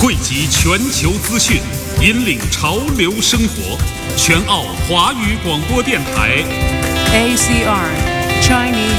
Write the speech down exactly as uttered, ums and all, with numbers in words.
汇集全球资讯，引领潮流生活。全澳华语广播电台 A C R Chinese